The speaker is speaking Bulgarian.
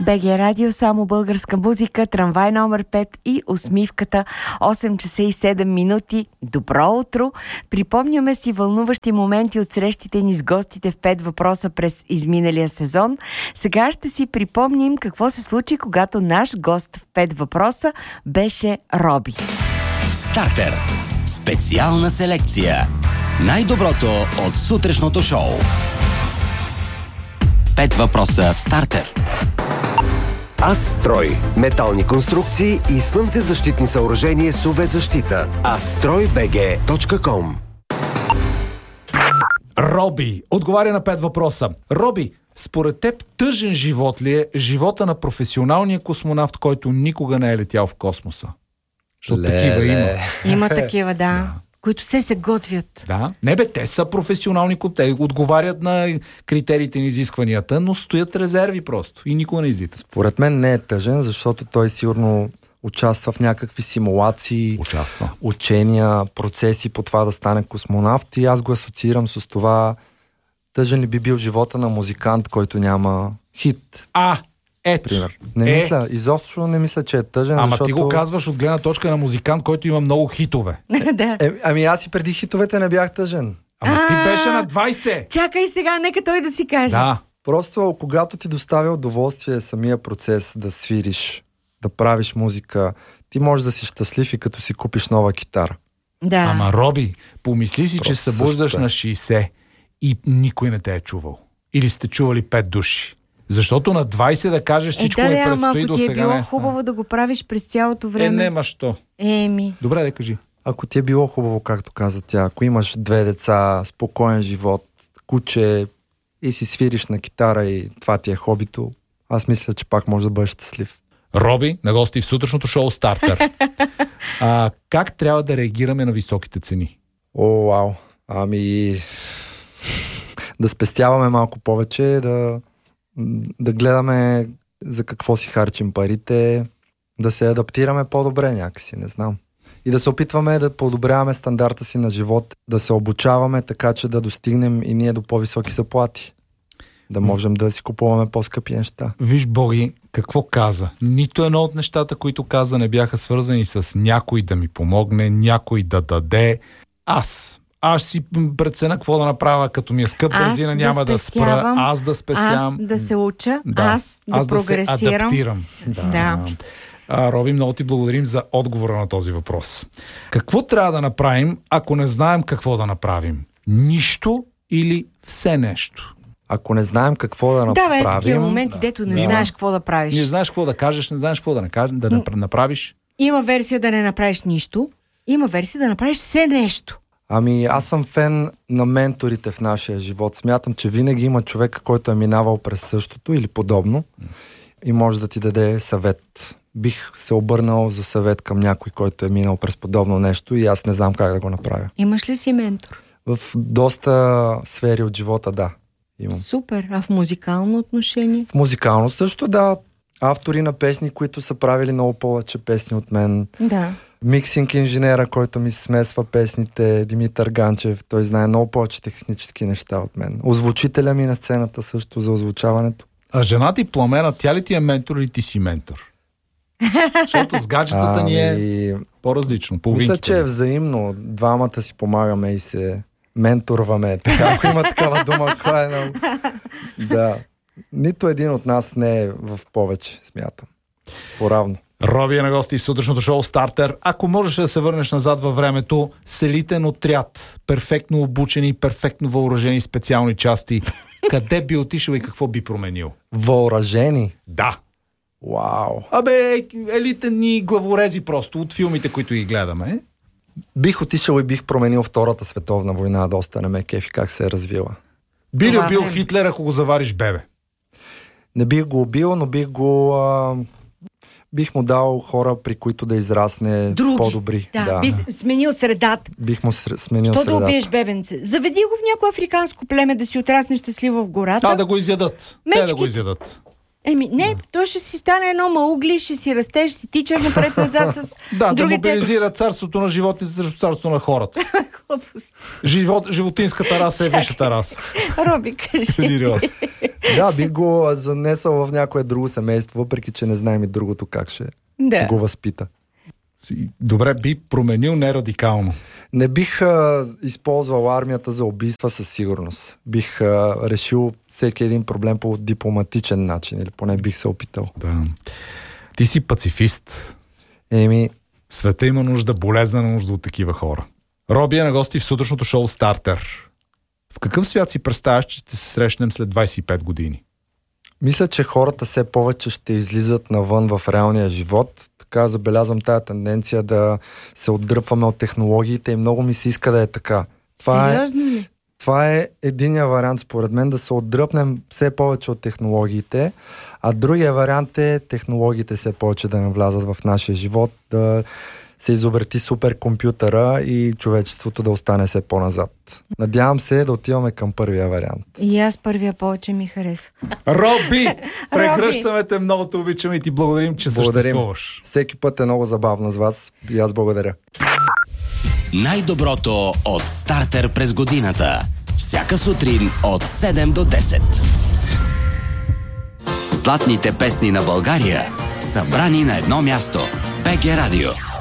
БГ Радио, само българска музика, трамвай номер 5 и усмивката, 8 часа и 7 минути. Добро утро! Припомняме си вълнуващи моменти от срещите ни с гостите в 5 въпроса през изминалия сезон. Сега ще си припомним какво се случи, когато наш гост в 5 въпроса беше Роби. Стартер. Специална селекция. Най-доброто от сутрешното шоу. 5 въпроса в Стартер. Астрой. Метални конструкции и слънцезащитни съоръжения с UV-защита. astroybg.com. Роби отговаря на 5 въпроса. Роби, според теб тъжен живот ли е живота на професионалния космонавт, който никога не е летял в космоса? Защото такива има. Има такива, да. Които се готвят. Да. Не бе, те са професионални, те отговарят на критериите на изискванията, но стоят резерви просто и никога не излита. Според мен не е тъжен, защото той сигурно участва в някакви симулации, учения, процеси по това да стане космонавт и аз го асоциирам с това тъжен ли би бил живота на музикант, който няма хит. Ето. Пример. Мисля, изобщо не мисля, че е тъжен, защото... ти го казваш от гледна точка на музикант, който има много хитове. Да. Ами аз и преди хитовете не бях тъжен. Ти беше на 20. Чакай сега, нека той да си каже. Да. Просто когато ти доставя удоволствие самия процес да свириш, да правиш музика, ти можеш да си щастлив и като си купиш нова китара. Да. Ама, Роби, помисли си, че събуждаш същото. на 60 и никой не те е чувал. Или сте чували 5 души. Защото на 20 да кажеш всичко ми предстои до сега. Ако ти е било хубаво да го правиш през цялото време. Нема що. Добре, да кажи. Ако ти е било хубаво, както каза тя, ако имаш 2 деца, спокоен живот, куче и си свириш на китара и това ти е хобито, аз мисля, че пак можеш да бъдеш щастлив. Роби, на гости в сутрешното шоу Стартер. Как трябва да реагираме на високите цени? Вау. Да спестяваме малко повече, да гледаме за какво си харчим парите, да се адаптираме по-добре някакси, не знам. И да се опитваме да подобряваме стандарта си на живот, да се обучаваме така, че да достигнем и ние до по-високи заплати. Да можем да си купуваме по-скъпи неща. Виж, Боги, какво каза? Нито едно от нещата, които каза, не бяха свързани с някой да ми помогне, някой да даде. Аз си преценя какво да направя, като ми е скъп бензина, няма да спра. Аз да спестявам. Аз да се уча, аз да прогресирам. Се адаптирам. Да. Роби, много ти благодарим за отговора на този въпрос. Какво трябва да направим, ако не знаем какво да направим? Нищо или все нещо? Ако не знаем какво да направим... Да, такива моменти, дето не знаеш какво да правиш. Не знаеш какво да кажеш, не знаеш какво да направиш. Има версия да не направиш нищо, има версия да направиш все нещо. Аз съм фен на менторите в нашия живот. Смятам, че винаги има човек, който е минавал през същото или подобно и може да ти даде съвет. Бих се обърнал за съвет към някой, който е минал през подобно нещо и аз не знам как да го направя. Имаш ли си ментор? В доста сфери от живота, да. Имам. Супер. А в музикално отношение? В музикално също, да. Автори на песни, които са правили много повече песни от мен. Да. Миксинг инженера, който ми смесва песните, Димитър Ганчев, той знае много повече технически неща от мен. Озвучителя ми на сцената също за озвучаването. А жена ти Пламена, тя ли ти е ментор или ти си ментор? Защото с гаджетата ни е по-различно. Мисля, че е взаимно. Двамата си помагаме и се менторваме. Така, ако има такава дума, кой е много... Да. Нито един от нас не е в повече, смятам. Поравно. Роби е на гости в сутрешното шоу Стартер. Ако можеш да се върнеш назад във времето, селитен отряд, перфектно обучени, перфектно въоръжени специални части, къде би отишъл и какво би променил? Въоръжени? Да. Вау. Елитни главорези просто от филмите, които ги гледаме. Бих отишъл и бих променил Втората световна война, доста не ме кефи как се е развила. Би ли убил Хитлер, ако го завариш бебе? Не бих го убил, но бих му дал хора, при които да израсне по-добри. Да. Би сменил средата. Бих му сменил средата. Що да убиеш бебенце? Заведи го в някое африканско племе да си отрасне щастливо в гората. Да го изядат. Те да го изядат. Той ще си стане едно маугли, ще си расте, ще си тича напред-назад с другите... Да мобилизира царството на животните срещу царството на хората. Животинската раса е висшата раса. Роби, кажи. Да, бих го занесъл в някое друго семейство, въпреки че не знаем и другото как ще го възпита. Добре, би променил не радикално. Не бих използвал армията за убийства със сигурност. Бих решил всеки един проблем по дипломатичен начин, или поне бих се опитал. Да. Ти си пацифист. Света има нужда, болезнена нужда от такива хора. Роби е на гости в сутрешното шоу Стартер. В какъв свят си представяш, че ще се срещнем след 25 години? Мисля, че хората все повече ще излизат навън в реалния живот. Така забелязвам тая тенденция да се отдръпваме от технологиите и много ми се иска да е така. Сериозно ли? Това е единия вариант, според мен, да се отдръпнем все повече от технологиите, а другия вариант е технологиите все повече да навлязат в нашия живот, да се изобрети суперкомпютъра и човечеството да остане все по-назад. Надявам се да отиваме към първия вариант. И аз първия повече ми харесва. Роби! Прегръщаме те, много те обичаме и ти благодарим, че съществуваш. Всеки път е много забавно с вас и аз благодаря. Най-доброто от Стартер през годината. Всяка сутрин от 7 до 10. Златните песни на България, събрани на едно място. БГ Радио.